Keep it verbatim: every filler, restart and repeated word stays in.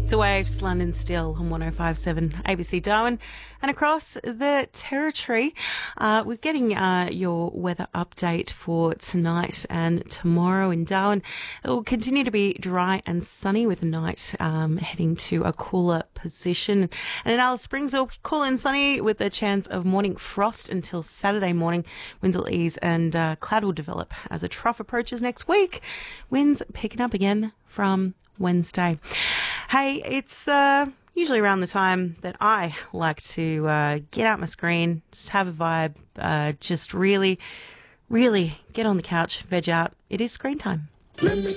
It's the Waves, London Still on one oh five point seven A B C Darwin and across the territory. Uh, we're getting uh, your weather update for tonight and tomorrow in Darwin. It will continue to be dry and sunny with the night um, heading to a cooler position. And in Alice Springs, it'll be cool and sunny with a chance of morning frost until Saturday morning. Winds will ease and uh, cloud will develop as a trough approaches next week. Winds picking up again from Wednesday. Hey, it's uh, usually around the time that I like to uh, get out my screen, just have a vibe, uh, just really, really get on the couch, veg out. It is screen time. Let me